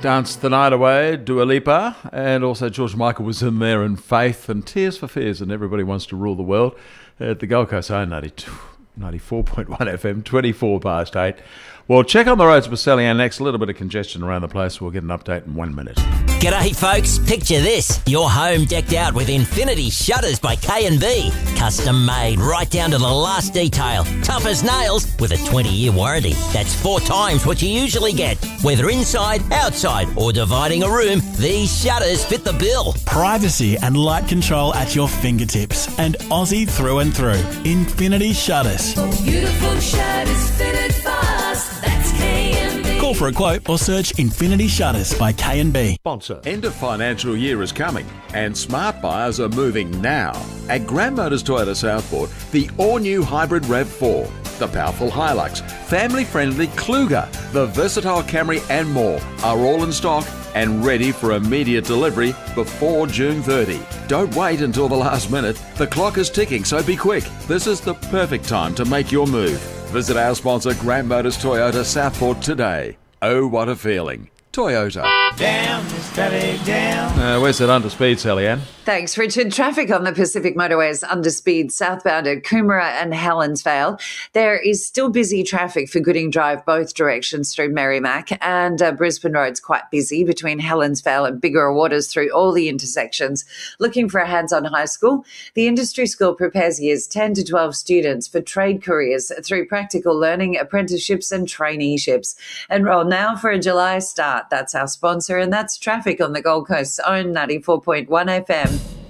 Dance the Night Away, Dua Lipa, and also George Michael was in there, and Faith, and Tears for Fears, and Everybody Wants to Rule the World at the Gold Coast Own 94.1 FM, 24 past 8. Well, check on the roads for Sally-Ann next. A little bit of congestion around the place. We'll get an update in 1 minute. G'day folks, picture this. Your home decked out with Infinity Shutters by K&B. Custom made right down to the last detail. Tough as nails with a 20-year warranty. That's 4 times what you usually get. Whether inside, outside or dividing a room, these shutters fit the bill. Privacy and light control at your fingertips. And Aussie through and through. Infinity Shutters. Beautiful shutters fitted fast. That's K&B. Call for a quote or search Infinity Shutters by K&B. Sponsor. End of financial year is coming, and smart buyers are moving now. At Grand Motors Toyota Southport, the all-new hybrid RAV4, the powerful Hilux, family-friendly Kluger, the versatile Camry and more are all in stock and ready for immediate delivery before June 30. Don't wait until the last minute. The clock is ticking, so be quick. This is the perfect time to make your move. Visit our sponsor, Grand Motors Toyota Southport today. Oh, what a feeling. Toyota. Down, steady down. Where's that underspeed, Sally-Ann? Thanks, Richard. Traffic on the Pacific Motorways underspeed southbound at Coomera and Helensvale. There is still busy traffic for Gooding Drive both directions through Merrimack, and Brisbane Road's quite busy between Helensvale and Bigger Waters through all the intersections. Looking for a hands-on high school? The industry school prepares years 10 to 12 students for trade careers through practical learning, apprenticeships and traineeships. Enroll now for a July start. That's our sponsor, and that's traffic on the Gold Coast's own 94.1 FM.